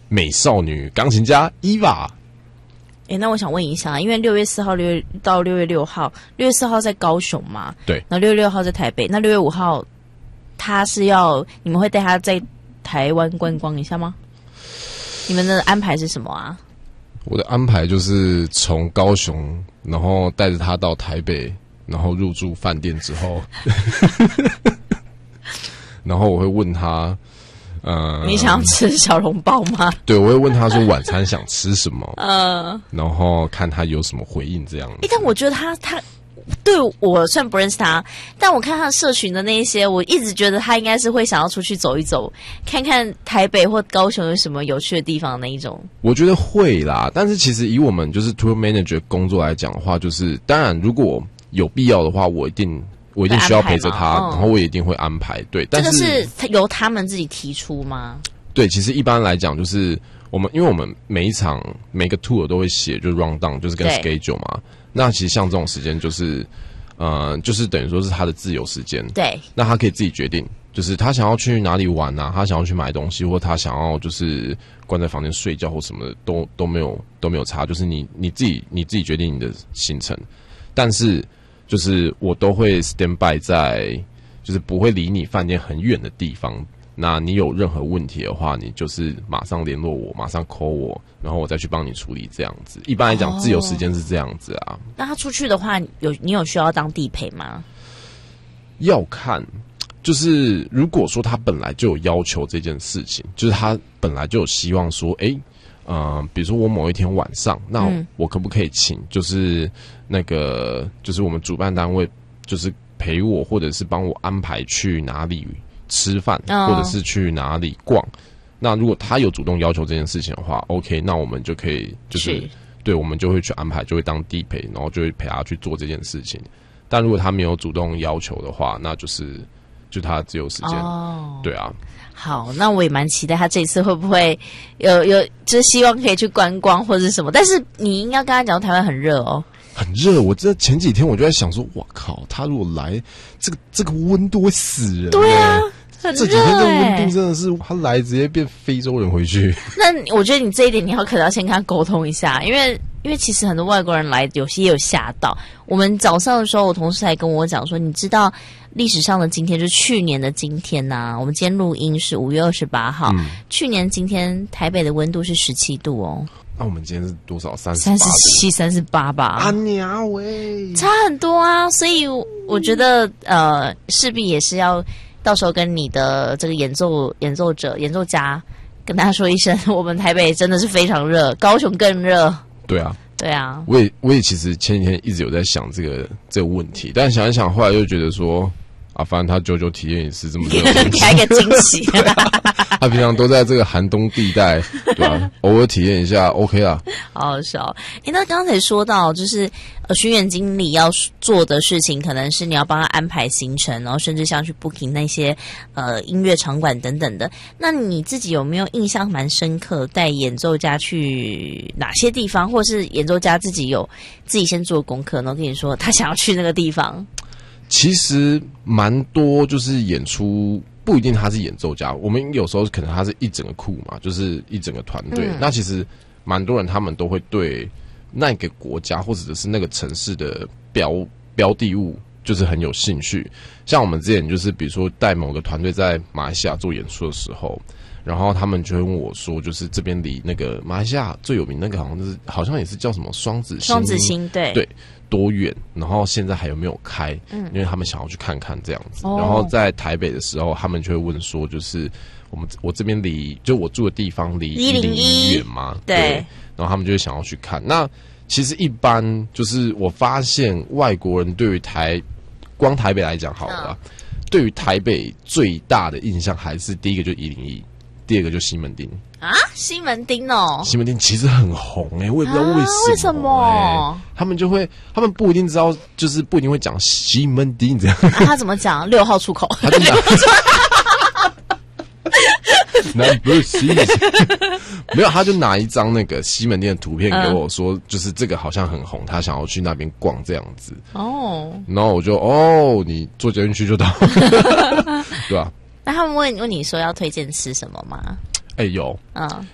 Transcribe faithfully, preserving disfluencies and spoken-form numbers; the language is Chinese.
美少女钢琴家伊娃。 哎，那我想问一下，因为六月四号六月到六月六号，六月四号在高雄嘛？ 对。 那六月六号在台北，那六月五号他是要你们会带他在台湾观光一下吗？你们的安排是什么啊？ 我的安排就是从高雄，然后带着他到台北，然后入住饭店之后，然后我会问他。呃， 你想要吃小笼包吗？ 对，我会问他说晚餐想吃什么， 呃， 然后看他有什么回应这样子。 欸，但我觉得他他对我虽然不认识他，但我看他社群的那一些，我一直觉得他应该是会想要出去走一走，看看台北或高雄有什么有趣的地方的那一种。 我觉得会啦，但是其实以我们就是 tour manager 工作来讲的话，就是当然如果有必要的话，我一定。我一定需要陪着他，嗯、然后我也一定会安排。对，但是这个是由他们自己提出吗？ 对，其实一般来讲，就是我们因为我们每一场每个 tour 都会写，就是 round down， 就是跟 schedule 嘛。那其实像这种时间，就是呃，就是等于说是他的自由时间。 对， 那他可以自己决定，就是他想要去哪里玩啊，他想要去买东西，或他想要就是关在房间睡觉或什么的，都都没有都没有差。就是你你自己你自己决定你的行程，但是。就是我都会 stand by 在，就是不会离你饭店很远的地方。那你有任何问题的话，你就是马上联络我，马上 call 我，然后我再去帮你处理这样子。一般来讲，自由时间是这样子啊。 那他出去的话，有你有需要当地陪吗？ 要看，就是如果说他本来就有要求这件事情，就是他本来就有希望说，哎、欸。呃，比如说我某一天晚上，那我可不可以请，就是那个，就是我们主办单位，就是陪我，或者是帮我安排去哪里吃饭，哦、或者是去哪里逛。那如果他有主动要求这件事情的话 ，OK， 那我们就可以，就是对，我们就会去安排，就会当地陪，然后就会陪他去做这件事情。但如果他没有主动要求的话，那就是就他自由时间，哦、对啊。 好，那我也蛮期待他这次会不会有有，就是希望可以去观光或者什么。但是你应该跟他讲，台湾很热哦， 很热。我这前几天我就在想说，哇靠，他如果来，这个这个温度会死人、欸。 对啊，很热、欸。 这几天这个温度真的是，他来直接变非洲人回去。 那我觉得你这一点你要可能要先跟他沟通一下，因为因为其实很多外国人来，有些也有吓到。我们早上的时候，我同事还跟我讲说，你知道。历史上的今天，就是去年的今天呐、啊。我们今天录音是五月二十八号、嗯，去年今天台北的温度是十七度哦。 那我们今天是多少？三十三十七、三十八吧？ 啊娘喂， 差很多啊！所以我觉得呃，势必也是要到时候跟你的这个演奏演奏者、演奏家跟他说一声，我们台北真的是非常热，高雄更热。 对啊。 对啊， 我也我也其实前几天一直有在想这个这个问题，但想一想，后来又觉得说，啊，反正他久久体验一次这么热的东西， 给一个惊喜。 他平常都在这个寒冬地带，对吧、啊？偶尔体验一下 ，OK 啦。 好好笑。诶，那刚才说到，就是呃，巡演经理要做的事情，可能是你要帮他安排行程，然后甚至像去 booking 那些呃音乐场馆等等的。那你自己有没有印象蛮深刻，带演奏家去哪些地方，或是演奏家自己有自己先做功课，然后跟你说他想要去那个地方？ 其实蛮多，就是演出。不一定他是演奏家，我们有时候可能他是一整个库嘛，就是一整个团队、嗯。那其实蛮多人他们都会对那个国家或者是那个城市的标标的物就是很有兴趣。像我们之前就是比如说带某个团队在马来西亚做演出的时候，然后他们就会问我说，就是这边离那个马来西亚最有名那个好像就是好像也是叫什么双子星， 双子星对对。多远？然后现在还有没有开？嗯，因为他们想要去看看这样子。 哦、 然后在台北的时候，他们就会问说，就是我们我这边离就我住的地方离一零一远吗？ 对。 对。然后他们就会想要去看。那其实一般就是我发现外国人对于台光台北来讲好了、嗯，对于台北最大的印象还是第一个就一零一，第二个就西门町。 啊，西门町哦， 西门町其实很红哎、欸，我也不知道为什么、欸啊。为什么？ 他们就会，他们不一定知道，就是不一定会讲西门町这样。 啊、他怎么讲？六号出口。 他就讲 Number Six， 没有，他就拿一张那个西门町的图片给我说，嗯、就是这个好像很红，他想要去那边逛这样子。 哦， 然后我就哦，你坐捷运去就到，对吧、啊？ 那他们问问你说要推荐吃什么吗？ 哎、欸、有， 嗯，